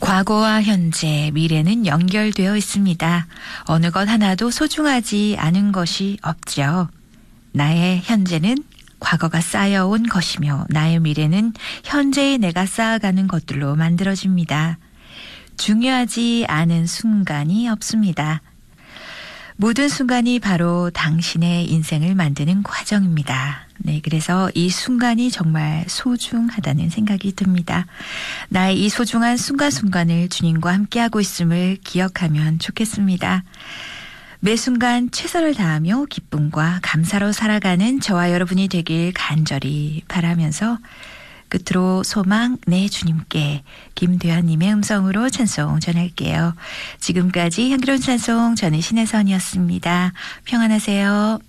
과거와 현재, 미래는 연결되어 있습니다. 어느 것 하나도 소중하지 않은 것이 없죠. 나의 현재는 과거가 쌓여온 것이며 나의 미래는 현재의 내가 쌓아가는 것들로 만들어집니다. 중요하지 않은 순간이 없습니다. 모든 순간이 바로 당신의 인생을 만드는 과정입니다. 네, 그래서 이 순간이 정말 소중하다는 생각이 듭니다. 나의 이 소중한 순간순간을 주님과 함께하고 있음을 기억하면 좋겠습니다. 매 순간 최선을 다하며 기쁨과 감사로 살아가는 저와 여러분이 되길 간절히 바라면서 끝으로 소망 내 주님께 김도현님의 음성으로 찬송 전할게요. 지금까지 향기로운 찬송 저는 신혜선이었습니다. 평안하세요.